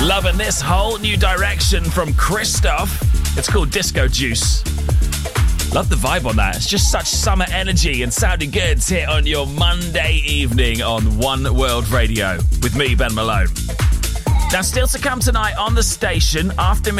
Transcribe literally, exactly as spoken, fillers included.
Loving this whole new direction from Christoph. It's called Disco Juice. Love the vibe on that. It's just such summer energy and sounding good here on your Monday evening on One World Radio with me, Ben Malone. Now, still to come tonight on the station after